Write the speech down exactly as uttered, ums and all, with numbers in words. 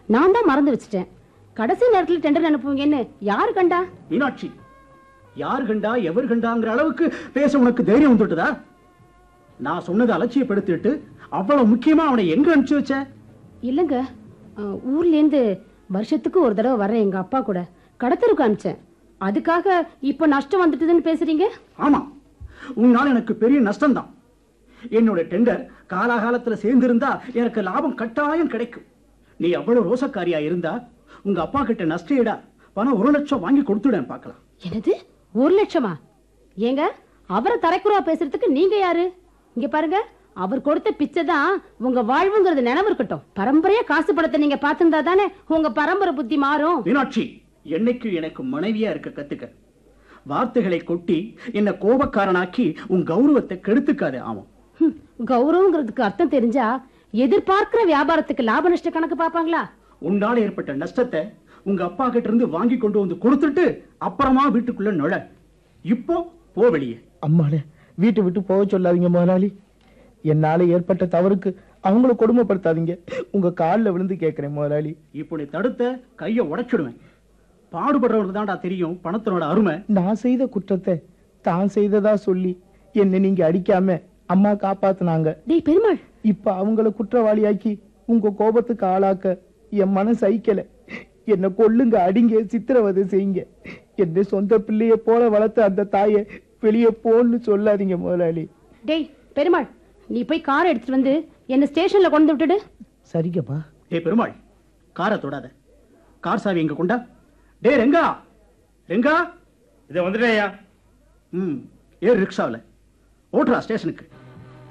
நான் தான் மறந்து வச்சுட்டேன். கடைசி நேரத்தில் டெண்டர் அனுப்புவீங்கன்னு யாரு கண்டா? மீனாட்சி, யார் கண்டா எவர் கண்டாங்கிற அளவுக்கு பேச உனக்கு தைரியம் வந்துட்டுதா? நான் சொன்னதை அலட்சியப்படுத்திட்டு அவ்வளவு முக்கியமா அவனை எங்க அனுப்பிச்சு வச்ச? இல்லங்க, ஊர்ல இருந்து வருஷத்துக்கு ஒரு தடவை வர்ற எங்க அப்பா கூட கடத்தருக்கு அனுப்பிச்சேன். அதுக்காக இப்ப நஷ்டம் வந்துட்டுதுன்னு பேசுறீங்க? ஆமா, உன்னால எனக்கு பெரிய நஷ்டம் தான். என்னோட டெண்டர் காலாகாலத்துல சேர்ந்திருந்தா எனக்கு லாபம் கட்டாயம் கிடைக்கும். நீ அவ்வளவு ரோசக்காரியா இருந்தா உங்க அப்பா கிட்ட நஷ்டஈடா பணம் ஒரு லட்சம் வாங்கி கொடுத்துடேன் பார்க்கலாம். என்னது, ஒரு லட்சமா? ஏங்க, அவரை தரைக்குறவா பேசுறதுக்கு நீங்க யாரு? இங்க பாருங்க, அவர் கொடுத்த பிச்சை தான் உங்க வாழ்வுங்கிறது நினைவு இருக்கட்டும். பரம்பரையா காசு படத்தை நீங்க பார்த்திருந்தா தானே உங்க பரம்பரை புத்தி மாறும். மீனாட்சி, என்னைக்கு எனக்கு மனைவியா இருக்க கத்துக்க. வார்த்தைகளை கொட்டி என்ன கோபக்காரனாக்கி உன் கௌரவத்தை கெடுத்துக்காதே. ஆமாம், கௌரவங்கிறதுக்கு அர்த்தம் தெரிஞ்சா எதிர்பார்க்கிற வியாபாரத்துக்கு லாப நஷ்ட கணக்கு பாப்பாங்களா? உன்னால ஏற்பட்ட நஷ்டத்தை உங்க அப்பா கிட்ட இருந்து வாங்கி கொண்டு வந்து கொடுத்துட்டு அப்புறமா வீட்டுக்குள்ள நுழ. இப்போ போ வெளியே. அம்மாளே, வீட்டை விட்டு போக சொல்லாதீங்க முதலாளி. என்னால ஏற்பட்ட தவறுக்கு அவங்கள கொடுமைப்படுத்தாதீங்க. உங்க காலில் விழுந்து கேட்கிறேன் முதலாளி. இப்படி தடுத்த கைய உடைச்சிடுவேன். பாடுபடுறவருக்கு தான்டா தெரியும் பணத்தினோட அருமை. நான் செய்த குற்றத்தை தான் செய்ததா சொல்லி என்ன நீங்க அடிக்காம அம்மா காப்பாத்துனாங்க. டேய் பெருமாள், இப்ப அவங்கள குற்றவாளியாக்கி உங்க கோபத்துக்கு ஆளாக்க என் மனசு சகிக்கல. என்ன கொல்லுங்க, அடிங்க, சித்திரவதை செய்யுங்க. என்ன சொந்த பிள்ளைய போல வளர்த்த அந்த தாயை வெளியே போன்னு சொல்லாதீங்க முதலாளி. டேய் பெருமாள், நீ போய் காரை எடுத்துட்டு வந்து என்ன ஸ்டேஷன்ல கொண்டு விட்டுடு. சரிங்கப்பா. டே பெருமாள், காரை தொடாத. கார் சாவி எங்க கொண்டா? டே ரெங்கா, ரெங்கா, இதை வந்துட்டேயா? ம், ஏ ரிக்ஷாவில் ஓட்டுறா ஸ்டேஷனுக்கு.